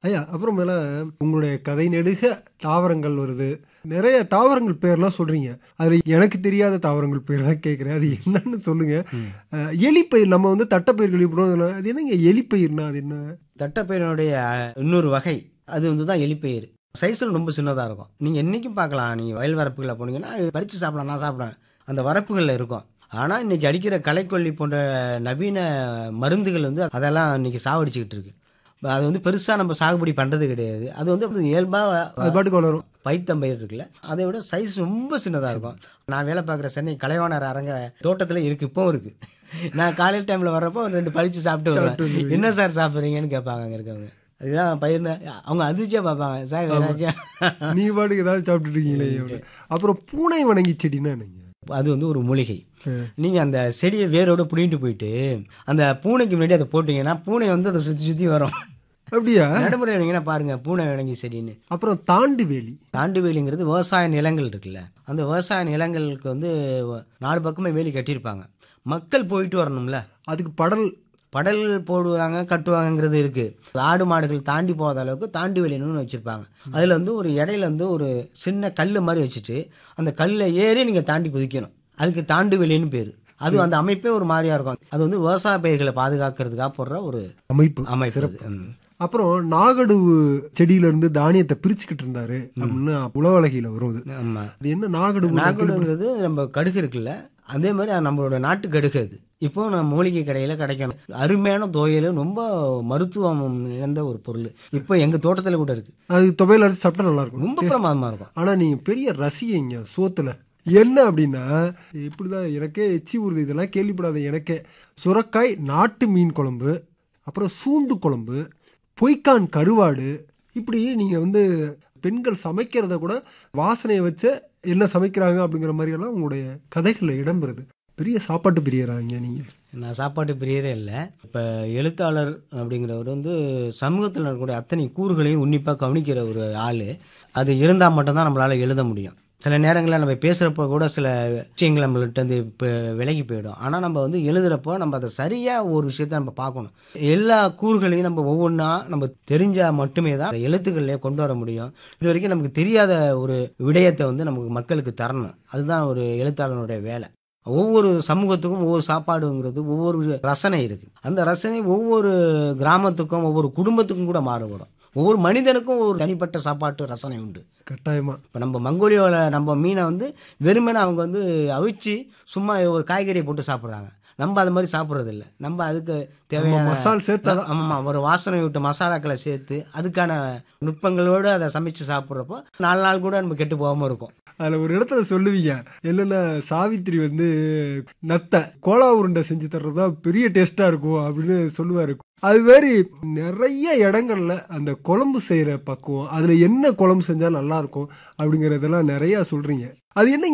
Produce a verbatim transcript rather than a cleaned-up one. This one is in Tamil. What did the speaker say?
ஐயா அப்புறமேல உங்களுடைய கதை நெடுக தாவரங்கள் வருது, நிறைய தாவரங்கள் பேர்லாம் சொல்றீங்க. அதுல எனக்கு தெரியாத தாவரங்கள் பேர் தான் கேட்குறேன், அது என்னன்னு சொல்லுங்க. அஹ், எலிப்பயிர் நம்ம வந்து தட்டைப்பயிர் கேள்விப்படுவோம், அது என்னங்க எலிப்பயிர்னா அது என்ன? தட்டைப்பயிரினுடைய இன்னொரு வகை அது வந்து தான் எலிப்பயிர். சைஸில் ரொம்ப சின்னதாக இருக்கும். நீங்கள் என்றைக்கும் பார்க்கலாம். நீங்கள் வயல் வரப்புகளில் போனீங்கன்னா பறித்து சாப்பிடலாம், நான் சாப்பிடுவேன், அந்த வரப்புகளில் இருக்கும். ஆனால் இன்றைக்கி அடிக்கிற களைக்கொல்லி போன்ற நவீன மருந்துகள் வந்து அதெல்லாம் இன்றைக்கி சாவடிச்சுக்கிட்டு இருக்கு. அது வந்து பெருசாக நம்ம சாகுபடி பண்ணுறது கிடையாது. அது வந்து இயல்பாக அது பாட்டுக்கு வளரும். பைத்தம்பயிர் இருக்குல்ல, அதை விட சைஸ் ரொம்ப சின்னதாக இருக்கும். நான் வேலை பார்க்குற சென்னை கலைவாணர் அரங்க தோட்டத்தில் இருக்குது, இப்போவும் இருக்குது. நான் காலையில் டைமில் வர்றப்போ ஒரு ரெண்டு பறித்து சாப்பிட்டு வருவேன். என்ன சார் சாப்பிட்றீங்கன்னு கேட்பாங்க அங்கே இருக்கவங்க. அதுதான் பயிர்னு அவங்க அதிர்ச்சியாக பார்ப்பாங்க. சார் ஏதாச்சும் நீ பாட்டுக்கு ஏதாவது சாப்பிட்டுட்டு இருக்கீங்களே. அப்புறம் பூனை வணங்கி செடினா என்னங்க? அது வந்து ஒரு மூலிகை. நீங்கள் அந்த செடியை வேரோடு பிடிங்கிட்டு போயிட்டு அந்த பூனைக்கு முன்னாடி அதை போட்டிங்கன்னா பூனை வந்து அதை சுற்றி சுற்றி வரும். அப்படியா? நடைமுறை வேணுங்கன்னா பாருங்க, பூனை வணங்கி செடின்னு. அப்புறம் தாண்டு வேலி. தாண்டு வேலிங்கிறது விவசாய நிலங்கள் இருக்குல்ல, அந்த விவசாய நிலங்களுக்கு வந்து நாலு பக்கமே வேலி கட்டியிருப்பாங்க. மக்கள் போயிட்டு வரணும்ல, அதுக்கு படல் படல் போடுவாங்க, கட்டுவாங்கங்கிறது இருக்குது. ஆடு மாடுகள் தாண்டி போகாத அளவுக்கு தாண்டி வேலின்னு வச்சுருப்பாங்க. அதில் வந்து ஒரு இடையில வந்து ஒரு சின்ன கல் மாதிரி வச்சுட்டு அந்த கல்லை ஏறி நீங்கள் தாண்டி குதிக்கணும். அதுக்கு தாண்டு வேலின்னு பேர். அது அந்த அமைப்பே ஒரு மாதிரியா இருக்கும். அது வந்து விவசாய பயிர்களை பாதுகாக்கிறதுக்காக போடுற ஒரு அமைப்பு அமைப்பு. சிறப்பு. அப்புறம் நாகடுவு செடியில இருந்து தானியத்தை பிரிச்சுக்கிட்டு இருந்தாரு அப்படின்னு உலவலகையில வரும். ஆமா, அது என்ன நாகடுவு? நாகடுங்கிறது நம்ம கடுகு இருக்குல்ல, அதே மாதிரி நம்மளோட நாட்டு கடுகு. அது இப்போ நம்ம மூலிகை கடையில் கிடைக்கணும். அருமையான துவையல், ரொம்ப மருத்துவம் நிறைந்த ஒரு பொருள். இப்போ எங்கள் தோட்டத்தில் கூட இருக்குது. அது துவையல் அரைச்சி சாப்பிட்டா நல்லா இருக்கும், ரொம்ப பிரமாதமாக இருக்கும். ஆனால் நீங்கள் பெரிய ரசிகைங்க சோத்துல. என்ன அப்படின்னா இப்படிதான் எனக்கே எச்சி ஊறுது இதெல்லாம் கேள்விப்படாத எனக்கே. சுரக்காய் நாட்டு மீன் குழம்பு, அப்புறம் சூண்டு குழம்பு, பொய்க்கான் கருவாடு, இப்படி நீங்கள் வந்து பெண்கள் சமைக்கிறத கூட வாசனையை வச்சு என்ன சமைக்கிறாங்க அப்படிங்கிற மாதிரியெல்லாம் உங்களுடைய கதைகளில் இடம்பெறுது. பெரிய சாப்பாட்டு பிரியராங்க நீங்கள். நான் சாப்பாட்டு பிரியரே இல்லை. இப்போ எழுத்தாளர் அப்படிங்கிறவர் வந்து சமூகத்தில் இருக்கக்கூடிய அத்தனை கூறுகளையும் உன்னிப்பாக கவனிக்கிற ஒரு ஆள். அது இருந்தால் மட்டும்தான் நம்மளால் எழுத முடியும். சில நேரங்களில் நம்ம பேசுகிறப்போ கூட சில விஷயங்கள் நம்மள்கிட்ட வந்து இப்போ விலகி போயிடும். ஆனால் நம்ம வந்து எழுதுகிறப்போ நம்ம அதை சரியாக ஒரு விஷயத்த நம்ம பார்க்கணும். எல்லா கூறுகளையும் நம்ம ஒவ்வொன்றா நம்ம தெரிஞ்சால் மட்டுமே தான் எழுத்துக்கள்லேயே கொண்டு வர முடியும். இது வரைக்கும் நமக்கு தெரியாத ஒரு விடயத்தை வந்து நமக்கு மக்களுக்கு தரணும். அதுதான் ஒரு எழுத்தாளனுடைய வேலை. ஒவ்வொரு சமூகத்துக்கும் ஒவ்வொரு சாப்பாடுங்கிறது ஒவ்வொரு ரசனை இருக்குது. அந்த ரசனை ஒவ்வொரு கிராமத்துக்கும் ஒவ்வொரு குடும்பத்துக்கும் கூட மாறுபடும். ஒவ்வொரு மனிதனுக்கும் ஒரு தனிப்பட்ட சாப்பாட்டு ரசனை உண்டு. கட்டாயமா. இப்போ நம்ம மங்கோலியாவில் நம்ம மீனை வந்து வெறுமனே அவங்க வந்து அவிச்சு சும்மா ஒரு காய்கறியை போட்டு சாப்பிட்றாங்க. நம்ம அது மாதிரி சாப்பிட்றது இல்லை. நம்ம அதுக்கு தேவையான மசாலா சேர்த்து, ஆமாம், ஒரு வாசனை விட்டு மசாலாக்களை சேர்த்து அதுக்கான நுட்பங்களோடு அதை சமைச்சு சாப்பிட்றப்போ நாலு நாள் கூட நம்ம கெட்டு போகாமல் இருக்கும். அதில் ஒரு இடத்துல சொல்லுவீங்க என்னென்ன, சாவித்திரி வந்து நத்தை கோலா உருண்டை செஞ்சு தர்றதா பெரிய டேஸ்ட்டாக இருக்கும் அப்படின்னு சொல்லுவார். அது மாதிரி நிறைய இடங்கள்ல அந்த குழம்பு செய்கிற பக்குவம், அதில் என்ன குழம்பு செஞ்சால் நல்லாயிருக்கும் அப்படிங்கிறதெல்லாம் நிறையா சொல்கிறீங்க. அது என்ன